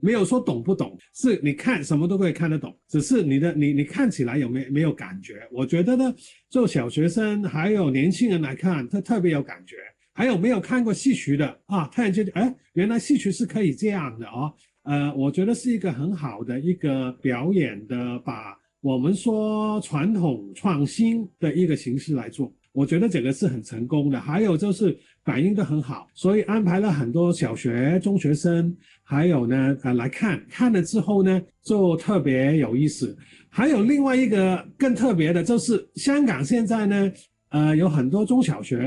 没有说懂不懂，是你看什么都可以看得懂，只是你看起来有没有感觉？我觉得呢，就小学生还有年轻人来看，他特别有感觉。还有没有看过戏曲的啊？突然间，哎，原来戏曲是可以这样的哦。我觉得是一个很好的一个表演的，把我们说传统创新的一个形式来做。我觉得这个是很成功的，还有就是反应的很好，所以安排了很多小学、中学生，还有呢，来看了之后呢，就特别有意思。还有另外一个更特别的，就是香港现在呢，有很多中小学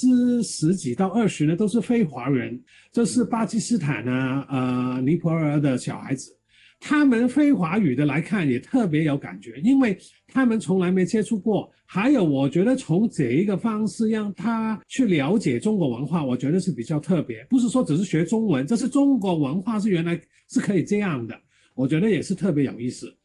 10%几到20%呢都是非华人，就是巴基斯坦啊、尼泊尔的小孩子。他们非华语的来看也特别有感觉，因为他们从来没接触过。还有，我觉得从这一个方式让他去了解中国文化，我觉得是比较特别。不是说只是学中文，这是中国文化是原来是可以这样的，我覺得也是特別有意思。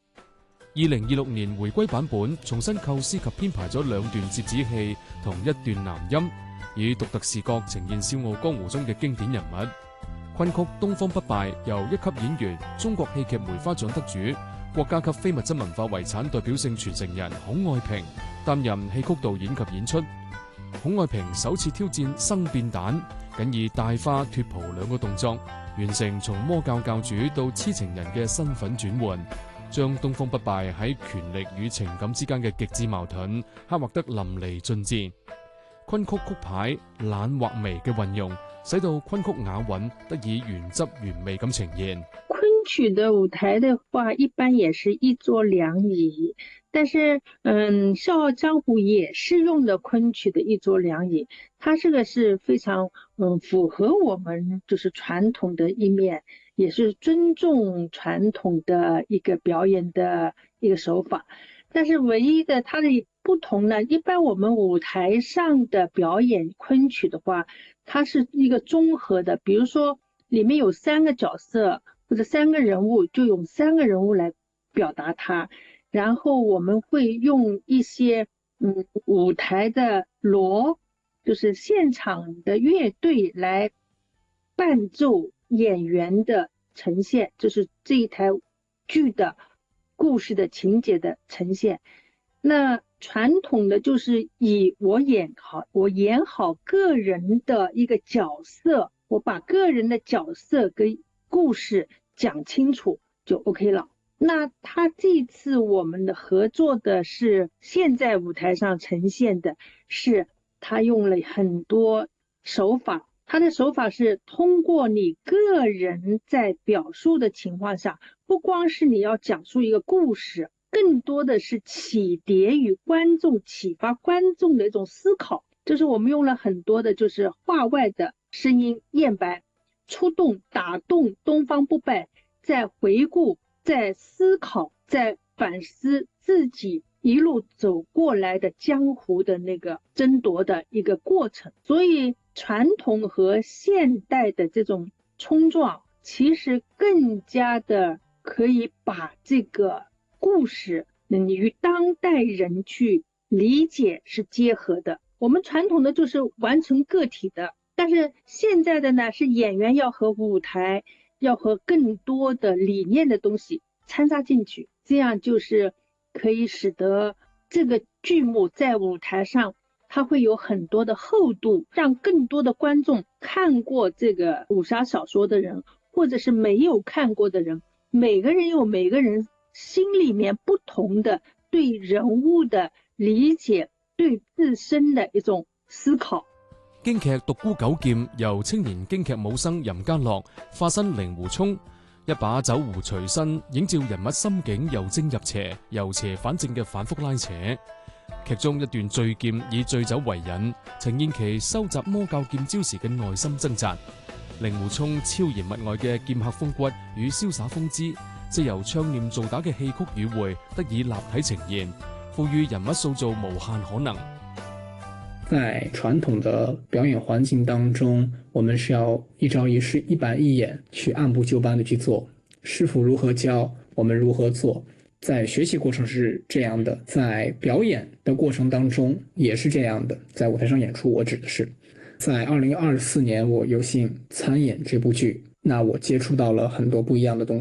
2026年回歸版本重新構思及編排咗2段折子戲同1段男音，以獨特視覺呈現《笑傲江湖》中嘅經典人物。昆曲《東方不敗》由1級演員、中國戲劇梅花獎得主、國家級非物質文化遺產代表性傳承人孔愛萍擔任戲曲導演及演出。孔愛萍首次挑戰生變蛋，僅以戴花脫袍2個動作，完成從魔教教主到痴情人嘅身份轉換，將東方不敗喺權力與情感之間嘅極致矛盾刻畫得淋漓盡致。昆曲曲牌懶或微嘅運用，使到昆曲雅韻得以原汁原味咁呈現。 昆曲的舞台的話，一般也是一桌兩椅，但是笑傲江湖也是用的昆曲的一桌兩椅，它這個是非常符合我們就是傳統的一面，也是尊重傳統的一個表演的一個手法。但是唯一的它的不同呢，一般我們舞台上的表演昆曲的話，它是一個綜合的，比如說裡面有3個角色或者3個人物，就用3個人物來表達它，然後我們會用一些舞台的鑼，就是現場的樂隊來伴奏演員的呈現，就是這一台劇的故事的情節的呈現。那傳統的就是以我演好個人的一個角色，我把個人的角色跟故事講清楚就 OK 了。那他這次我們的合作的是現在舞台上呈現的是他用了很多手法，他的手法是通過你個人在表述的情況下，不光是你要講述一個故事，更多的是啟迪與觀眾，啟發觀眾的一種思考，就是我們用了很多的就是話外的聲音念白，觸動打動東方不敗，在回顧，在思考，在反思自己一路走過來的江湖的那個爭奪的一個過程。所以傳統和現代的這種衝撞，其實更加的可以把這個故事與當代人去理解是結合的。我們傳統的就是完成個體的，但是現在的呢，是演員要和舞台要和更多的理念的東西摻雜進去，這樣就是可以使得這個劇目在舞台上它會有很多的厚度，讓更多的觀眾看過這個武俠小說的人，或者是沒有看過的人，每個人有每個人心裏面不同的對人物的理解，對自身的一種思考。 京劇獨孤九劍由青年京劇武生任家樂化身令狐沖，一把酒壺隨身，映照人物心境由正入邪、由邪反正嘅反覆拉扯。劇中一段醉劍以醉酒為引，呈現其收集魔教劍招時嘅內心掙扎。令狐沖超然物外嘅劍客風骨與瀟灑風姿，藉由唱念做打嘅戲曲語彙得以立體呈現，賦予人物塑造無限可能。 在傳統的表演環境當中，我們是要一招一式、一板一眼去按部就班的去做，師傅如何教，我們如何做。在學習過程是這樣的，在表演的過程當中也是這樣的。在舞台上演出，我指的是在2024年我有幸參演這部劇， 那我接触到了很多不一样的东西。